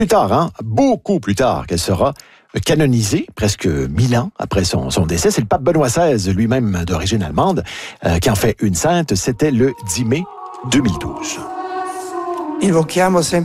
Plus tard, beaucoup plus tard, qu'elle sera canonisée, presque 1000 ans après son décès. C'est le pape Benoît XVI, lui-même d'origine allemande, qui en fait une sainte. C'était le 10 mai 2012. Invochiamo